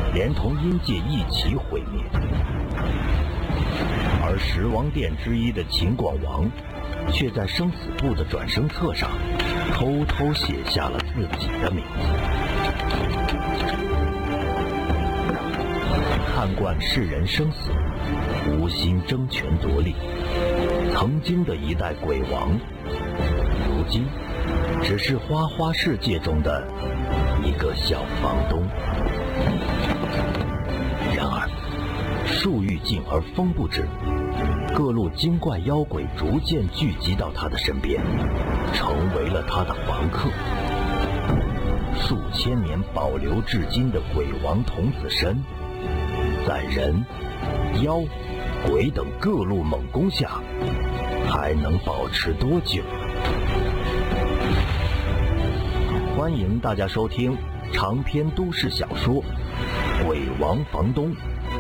连同阴界一起毁灭。而十王殿之一的秦广王，却在生死簿的转生册上偷偷写下了自己的名字。看惯世人生死，无心争权夺利，曾经的一代鬼王，如今只是花花世界中的一个小房东。然而树欲静而风不止，各路精怪妖鬼逐渐聚集到他的身边，成为了他的房客。数千年保留至今的鬼王童子身，在人、妖、鬼等各路猛攻下，还能保持多久？欢迎大家收听长篇都市小说《鬼王房东》。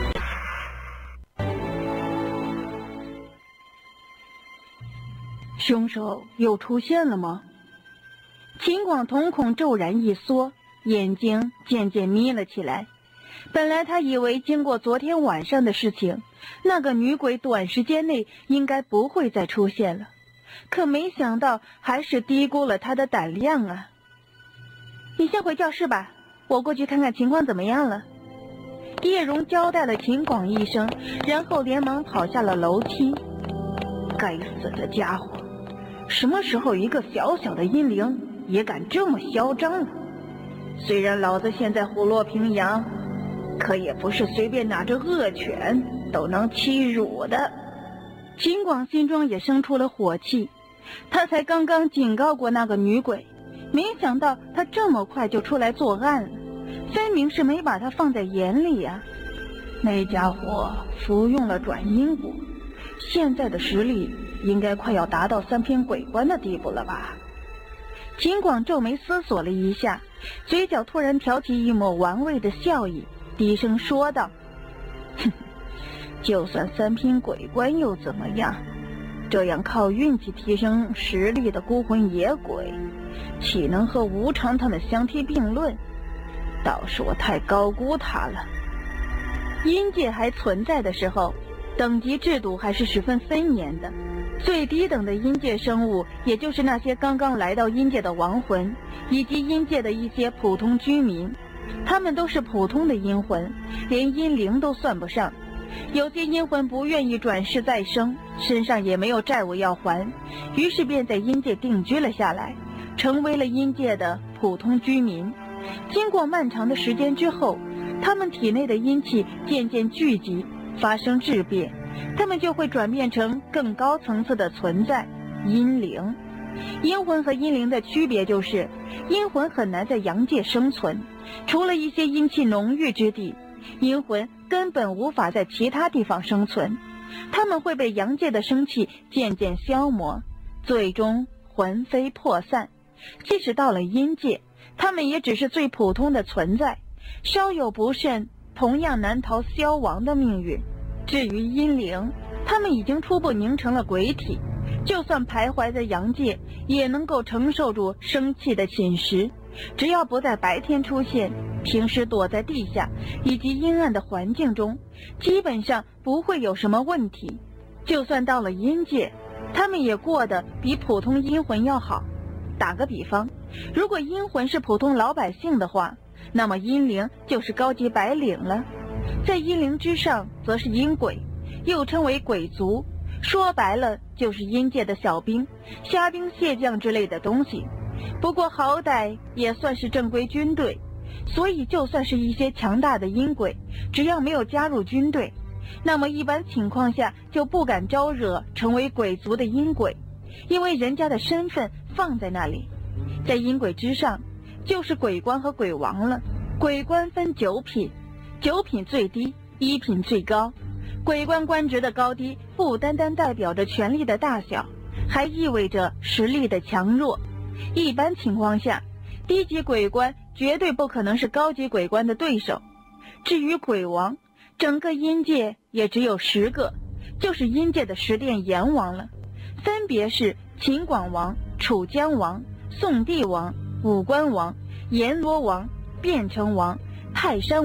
凶手又出现了吗？秦广瞳孔骤然一缩，眼睛渐渐眯了起来。本来他以为经过昨天晚上的事情，那个女鬼短时间内应该不会再出现了，可没想到还是低估了他的胆量啊。你先回教室吧，我过去看看情况怎么样了。叶荣交代了秦广一声，然后连忙跑下了楼梯。该死的家伙，什么时候一个小小的阴灵也敢这么嚣张了？虽然老子现在虎落平阳，可也不是随便拿着恶犬都能欺辱的。秦广心中也生出了火气，他才刚刚警告过那个女鬼，没想到他这么快就出来作案了，分明是没把他放在眼里呀。那家伙服用了转阴蛊，现在的实力应该快要达到3篇鬼关的地步了吧？秦广皱眉思索了一下，嘴角突然挑起一抹玩味的笑意，低声说道：哼，就算3篇鬼关又怎么样？这样靠运气提升实力的孤魂野鬼，岂能和无常他们相提并论？倒是我太高估他了。阴界还存在的时候，等级制度还是十分森严的，最低等的阴界生物，也就是那些刚刚来到阴界的亡魂，以及阴界的一些普通居民，他们都是普通的阴魂，连阴灵都算不上。有些阴魂不愿意转世再生，身上也没有债务要还，于是便在阴界定居了下来，成为了阴界的普通居民。经过漫长的时间之后，他们体内的阴气渐渐聚集，发生质变，他们就会转变成更高层次的存在——阴灵。阴魂和阴灵的区别就是，阴魂很难在阳界生存，除了一些阴气浓郁之地，阴魂根本无法在其他地方生存，他们会被阳界的生气渐渐消磨，最终魂飞魄散。即使到了阴界，他们也只是最普通的存在，稍有不慎，同样难逃消亡的命运。至于阴灵，他们已经初步凝成了鬼体，就算徘徊在阳界，也能够承受住生气的侵蚀。只要不在白天出现，平时躲在地下以及阴暗的环境中，基本上不会有什么问题。就算到了阴界，他们也过得比普通阴魂要好。打个比方，如果阴魂是普通老百姓的话，那么阴灵就是高级白领了。在阴灵之上则是阴鬼，又称为鬼族，说白了就是阴界的小兵、虾兵蟹将之类的东西。不过好歹也算是正规军队，所以就算是一些强大的阴鬼，只要没有加入军队，那么一般情况下就不敢招惹成为鬼族的阴鬼，因为人家的身份放在那里。在阴鬼之上就是鬼官和鬼王了。鬼官分9品，9品最低，1品最高。鬼官官职的高低不单单代表着权力的大小，还意味着实力的强弱。一般情况下，低级鬼官绝对不可能是高级鬼官的对手。至于鬼王，整个阴界也只有10个，就是阴界的10殿阎王了，分别是秦广王、楚江王、宋帝王、武关王、阎罗王、变城王、泰山